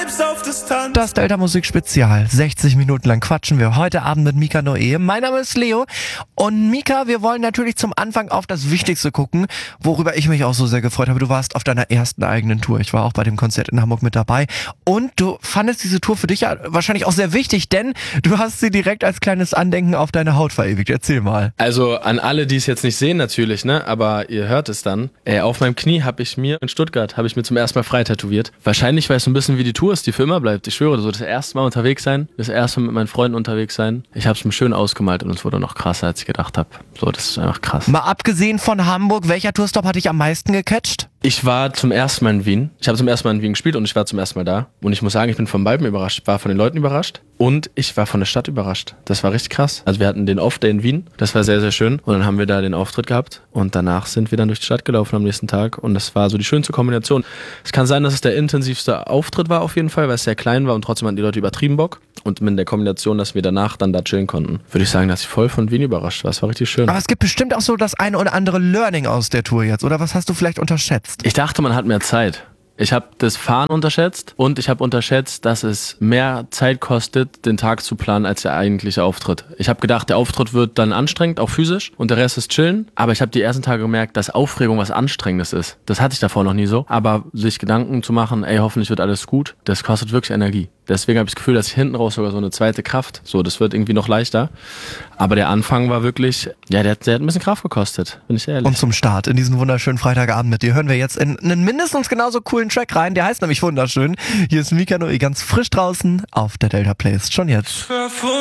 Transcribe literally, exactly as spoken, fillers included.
bleibst auf Distanz. Das Delta Musik Spezial. sechzig Minuten lang quatschen wir heute Abend mit Mika Noe. Mein Name ist Leo. Und Mika, wir wollen natürlich zum Anfang auf das Wichtigste gucken, worüber ich mich auch so sehr gefreut habe. Du warst auf deiner ersten eigenen Tour. Ich war auch bei dem Konzert in Hamburg mit dabei. Und du fandest diese Tour für dich ja wahrscheinlich auch sehr wichtig, denn du hast sie direkt als kleines Andenken auf deine Haut verewigt. Erzähl mal. Also an alle, die es jetzt nicht sehen natürlich, ne, aber ihr hört es dann. Äh, auf meinem Knie habe ich mir, in Stuttgart, habe ich mir zum ersten Mal frei tätowiert. Wahrscheinlich, weil es so ein bisschen wie die Tour ist, die für immer bleibt. Ich schwöre, so das erste Mal unterwegs sein, das erste Mal mit meinen Freunden unterwegs sein. Ich habe es mir schön ausgemalt und es wurde noch krasser, als ich gedacht habe. So, das ist einfach krass. Mal abgesehen von Hamburg, welcher Tourstop hat dich am meisten gecatcht? Ich war zum ersten Mal in Wien. Ich habe zum ersten Mal in Wien gespielt und ich war zum ersten Mal da. Und ich muss sagen, ich bin von beiden überrascht. Ich war von den Leuten überrascht und ich war von der Stadt überrascht. Das war richtig krass. Also wir hatten den Off-Day in Wien. Das war sehr, sehr schön. Und dann haben wir da den Auftritt gehabt. Und danach sind wir dann durch die Stadt gelaufen am nächsten Tag. Und das war so die schönste Kombination. Es kann sein, dass es der intensivste Auftritt war auf jeden Fall, weil es sehr klein war und trotzdem hatten die Leute übertrieben Bock. Und mit der Kombination, dass wir danach dann da chillen konnten, würde ich sagen, dass ich voll von Wien überrascht war. Es war richtig schön. Aber es gibt bestimmt auch so das eine oder andere Learning aus der Tour jetzt. Oder was hast du vielleicht unterschätzt? Ich dachte, man hat mehr Zeit. Ich habe das Fahren unterschätzt und ich habe unterschätzt, dass es mehr Zeit kostet, den Tag zu planen, als der eigentliche Auftritt. Ich habe gedacht, der Auftritt wird dann anstrengend, auch physisch, und der Rest ist chillen. Aber ich habe die ersten Tage gemerkt, dass Aufregung was Anstrengendes ist. Das hatte ich davor noch nie so. Aber sich Gedanken zu machen, ey, hoffentlich wird alles gut, das kostet wirklich Energie. Deswegen habe ich das Gefühl, dass ich hinten raus sogar so eine zweite Kraft, so, das wird irgendwie noch leichter. Aber der Anfang war wirklich, ja, der, der hat ein bisschen Kraft gekostet, bin ich ehrlich. Und zum Start in diesen wunderschönen Freitagabend mit dir hören wir jetzt in einen mindestens genauso coolen Track rein. Der heißt nämlich wunderschön. Hier ist Mika Noe ganz frisch draußen auf der Delta Playlist. Schon jetzt.